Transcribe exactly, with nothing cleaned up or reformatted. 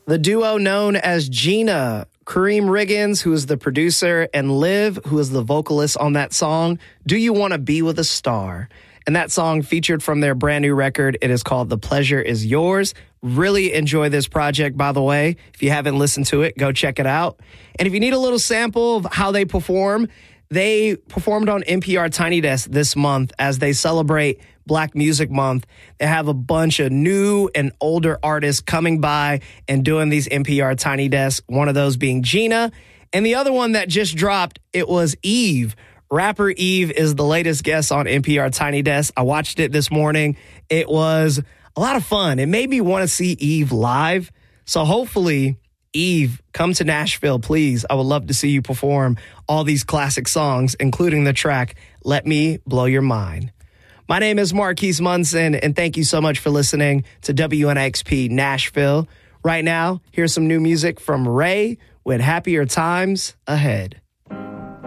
The duo known as Gina, Kareem Riggins, who is the producer, and Liv, who is the vocalist on that song, Do You Want to Be With a Star? And that song featured from their brand new record. It is called The Pleasure Is Yours. Really enjoy this project, by the way. If you haven't listened to it, go check it out. And if you need a little sample of how they perform, they performed on N P R Tiny Desk this month as they celebrate Black Music Month. They have a bunch of new and older artists coming by and doing these N P R Tiny Desks, one of those being Gina. And the other one that just dropped, it was Eve. Rapper Eve is the latest guest on N P R Tiny Desk. I watched it this morning. It was a lot of fun. It made me want to see Eve live. So hopefully, Eve, come to Nashville, please. I would love to see you perform all these classic songs, including the track, Let Me Blow Your Mind. My name is Marquise Munson, and thank you so much for listening to W N X P Nashville. Right now, here's some new music from Ray with Happier Times Ahead.